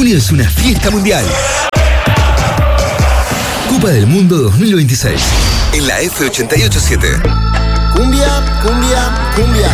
Julio es una fiesta mundial. Copa del Mundo 2026. En la F887. Cumbia, cumbia, cumbia.